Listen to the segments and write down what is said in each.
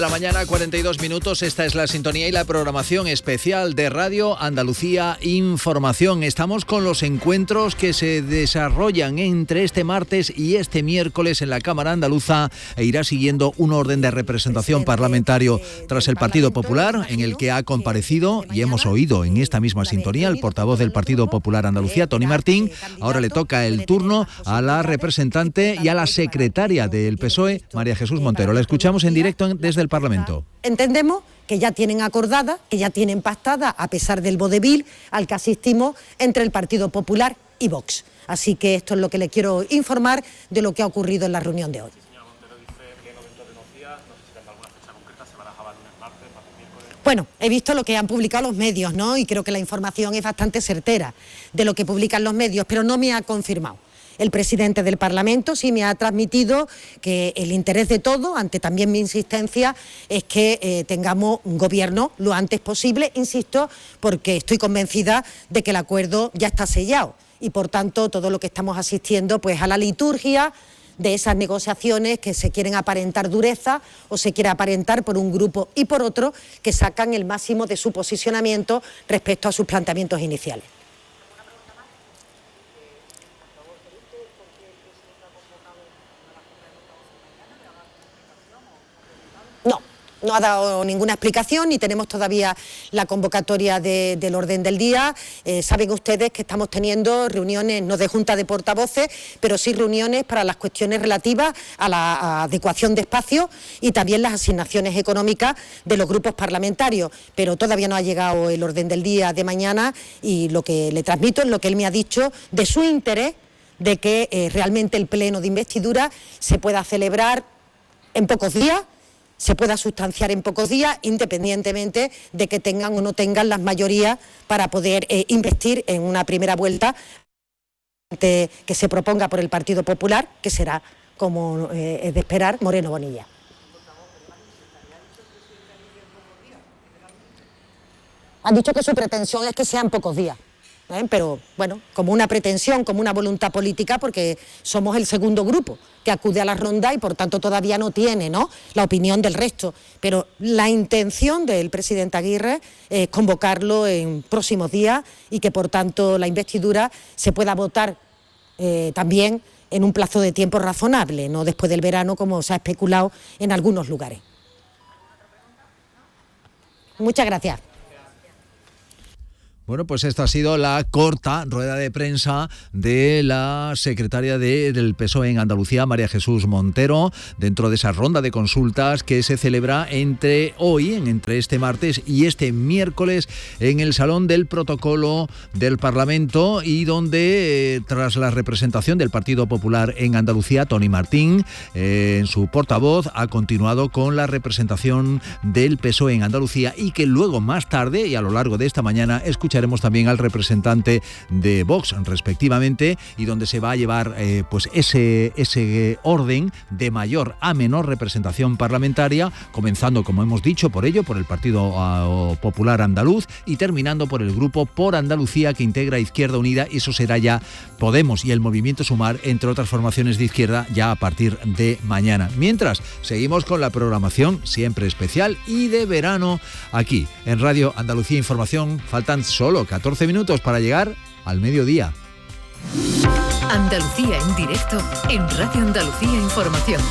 La mañana, 42 minutos, esta es la sintonía y la programación especial de Radio Andalucía Información. Estamos con los encuentros que se desarrollan entre este martes y este miércoles en la Cámara Andaluza e irá siguiendo un orden de representación parlamentario tras el Partido Popular, en el que ha comparecido y hemos oído en esta misma sintonía al portavoz del Partido Popular Andalucía, Tony Martín. Ahora le toca el turno a la representante y a la secretaria del PSOE, María Jesús Montero. La escuchamos en directo desde el Parlamento. Entendemos que ya tienen acordada, que ya tienen pactada, a pesar del vodevil al que asistimos entre el Partido Popular y Vox. Así que esto es lo que le quiero informar de lo que ha ocurrido en la reunión de hoy. Bueno, he visto lo que han publicado los medios, ¿no? Y creo que la información es bastante certera de lo que publican los medios, pero no me ha confirmado. El presidente del Parlamento sí me ha transmitido que el interés de todos, ante también mi insistencia, es que tengamos un gobierno lo antes posible, insisto, porque estoy convencida de que el acuerdo ya está sellado y, por tanto, todo lo que estamos asistiendo pues a la liturgia de esas negociaciones que se quieren aparentar dureza o se quiere aparentar por un grupo y por otro que sacan el máximo de su posicionamiento respecto a sus planteamientos iniciales. No ha dado ninguna explicación ni tenemos todavía la convocatoria del orden del día. Saben ustedes que estamos teniendo reuniones no de junta de portavoces, pero sí reuniones para las cuestiones relativas a la adecuación de espacios y también las asignaciones económicas de los grupos parlamentarios. Pero todavía no ha llegado el orden del día de mañana y lo que le transmito es lo que él me ha dicho de su interés de que realmente el pleno de investidura se pueda celebrar en pocos días, se pueda sustanciar en pocos días, independientemente de que tengan o no tengan las mayorías para poder investir en una primera vuelta que se proponga por el Partido Popular, que será, como es de esperar, Moreno Bonilla. Ha dicho que su pretensión es que sean pocos días. Pero bueno, como una pretensión, como una voluntad política, porque somos el segundo grupo que acude a la ronda y por tanto todavía no tiene, ¿no?, la opinión del resto. Pero la intención del presidente Aguirre es convocarlo en próximos días y que por tanto la investidura se pueda votar también en un plazo de tiempo razonable, no después del verano como se ha especulado en algunos lugares. Muchas gracias. Bueno, pues esta ha sido la corta rueda de prensa de la secretaria del PSOE en Andalucía, María Jesús Montero, dentro de esa ronda de consultas que se celebra entre este martes y este miércoles en el Salón del Protocolo del Parlamento y donde, tras la representación del Partido Popular en Andalucía, Tony Martín, en su portavoz, ha continuado con la representación del PSOE en Andalucía y que luego, más tarde y a lo largo de esta mañana, escucharemos también al representante de Vox, respectivamente, y donde se va a llevar pues ese orden de mayor a menor representación parlamentaria, comenzando, como hemos dicho, por el Partido Popular Andaluz y terminando por el grupo Por Andalucía, que integra Izquierda Unida, y eso será ya Podemos y el Movimiento Sumar, entre otras formaciones de izquierda, ya a partir de mañana. Mientras, seguimos con la programación siempre especial y de verano aquí en Radio Andalucía Información. Faltan solo 14 minutos para llegar al mediodía. Andalucía en directo en Radio Andalucía Información.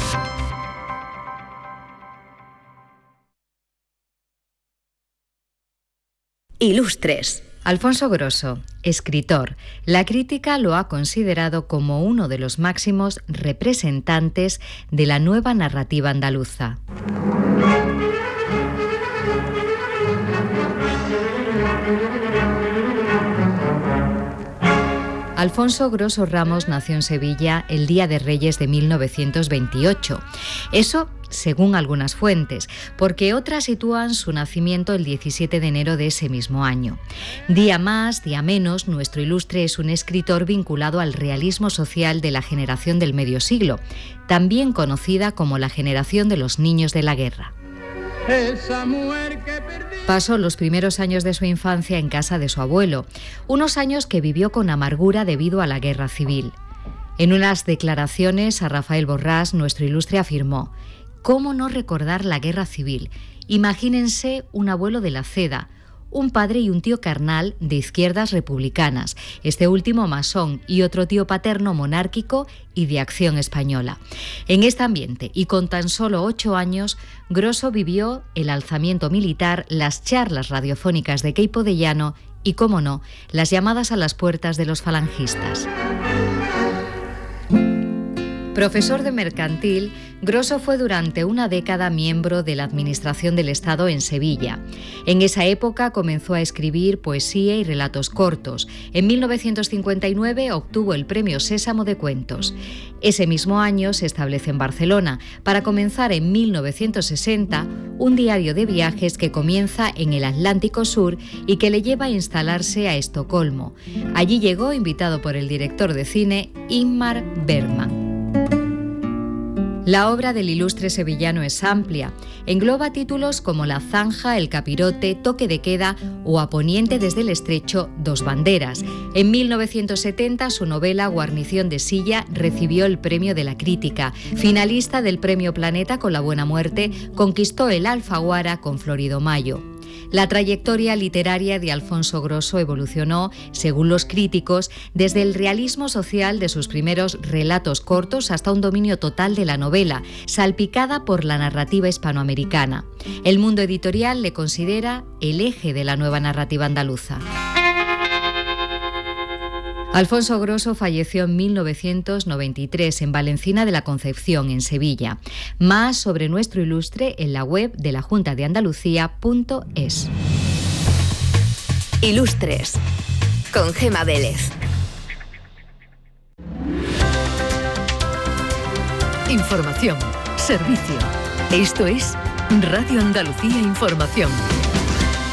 Ilustres. Alfonso Grosso, escritor. La crítica lo ha considerado como uno de los máximos representantes de la nueva narrativa andaluza. Alfonso Grosso Ramos nació en Sevilla el Día de Reyes de 1928. Eso según algunas fuentes, porque otras sitúan su nacimiento el 17 de enero de ese mismo año. Día más, día menos, nuestro ilustre es un escritor vinculado al realismo social de la generación del medio siglo, también conocida como la generación de los niños de la guerra. Pasó los primeros años de su infancia en casa de su abuelo, unos años que vivió con amargura debido a la guerra civil. En unas declaraciones a Rafael Borrás, nuestro ilustre afirmó: ¿Cómo no recordar la Guerra Civil? Imagínense un abuelo de la Ceda, un padre y un tío carnal de izquierdas republicanas, este último masón, y otro tío paterno monárquico y de Acción Española. En este ambiente, y con tan solo 8 años, Grosso vivió el alzamiento militar, las charlas radiofónicas de Queipo de Llano y, cómo no, las llamadas a las puertas de los falangistas. Profesor de mercantil, Grosso fue durante una década miembro de la Administración del Estado en Sevilla. En esa época comenzó a escribir poesía y relatos cortos. En 1959 obtuvo el Premio Sésamo de Cuentos. Ese mismo año se establece en Barcelona, para comenzar en 1960 un diario de viajes que comienza en el Atlántico Sur y que le lleva a instalarse a Estocolmo. Allí llegó invitado por el director de cine Ingmar Bergman. La obra del ilustre sevillano es amplia. Engloba títulos como La Zanja, El Capirote, Toque de Queda o A Poniente desde el Estrecho, Dos Banderas. En 1970 su novela Guarnición de Silla recibió el Premio de la Crítica. Finalista del Premio Planeta con La Buena Muerte, conquistó el Alfaguara con Florido Mayo. La trayectoria literaria de Alfonso Grosso evolucionó, según los críticos, desde el realismo social de sus primeros relatos cortos hasta un dominio total de la novela, salpicada por la narrativa hispanoamericana. El mundo editorial le considera el eje de la nueva narrativa andaluza. Alfonso Grosso falleció en 1993 en Valencina de la Concepción, en Sevilla. Más sobre nuestro ilustre en la web de la Junta de Andalucía.es. Ilustres, con Gema Vélez. Información, servicio. Esto es Radio Andalucía Información.